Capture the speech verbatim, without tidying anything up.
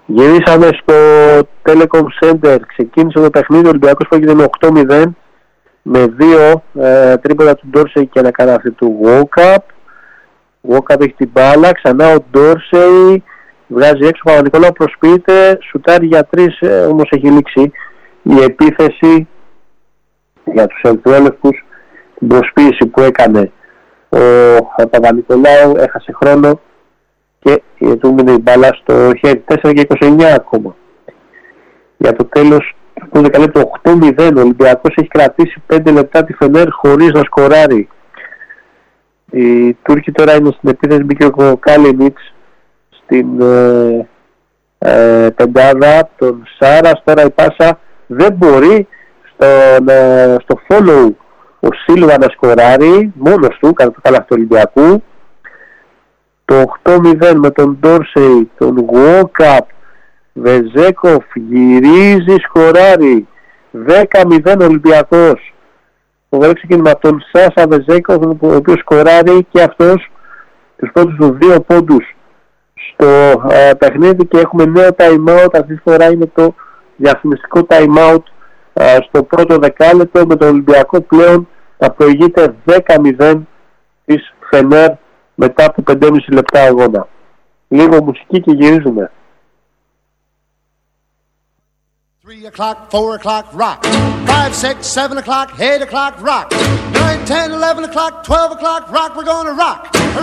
Γυρίσαμε στο Telecom Center, ξεκίνησε το παιχνίδι, ο Ολυμπιακός που έγινε με οκτώ μηδέν με δύο ε, τρίποτα του Ντόρσεϊ και ένα καλάθι του Walkup. Walkup έχει την μπάλα, ξανά ο Ντόρσεϊ βγάζει έξω, ο Παπα-Νικολάου προσποιείται, σουτάρει για τρεις, ε, όμως έχει λήξει η επίθεση για τους Ερυθρόλευκους. Την προσποίηση που έκανε ο Παπα-Νικολάου έχασε χρόνο και του μείνει η μπάλα στο χέρι. Τέσσερα και είκοσι εννιά ακόμα για το τέλος του δεκαλέπτου. Οκτώ μηδέν. Ο Ολυμπιακός έχει κρατήσει πέντε λεπτά τη Φενέρ χωρίς να σκοράρει. Οι Τούρκοι τώρα είναι στην επίθεση, μπήκε ο Κάλινιτς στην ε, ε, πεντάδα τον Σάρας. Τώρα η πάσα δεν μπορεί στον, ε, στο follow ο Σίλβα να σκοράρει μόνος του κατά το καλάθι του Ολυμπιακού. Το οκτώ μηδέν με τον Ντόρσεϊ, τον Walkup, Βεζέκοφ γυρίζει, σκοράρει. Δέκα μηδέν Ολυμπιακός. Το ωραίο ξεκίνημα από τον Σάσα Βεζέκοφ, ο οποίος σκοράρει και αυτός τους πρώτους του δύο πόντους στο ε, παιχνίδι και έχουμε νέο time out. Αυτή τη φορά είναι το διαφημιστικό time out ε, στο πρώτο δεκάλεπτο, με τον Ολυμπιακό πλέον να προηγείται δέκα μηδέν της Φενέρ μετά από πέντε και μισό λεπτά αγώνα. Λίγο μουσική και γυρίζουμε. three o'clock, four o'clock, rock. five, six, seven o'clock, eight o'clock, rock. nine, ten, eleven o'clock, twelve o'clock, rock. We're gonna rock.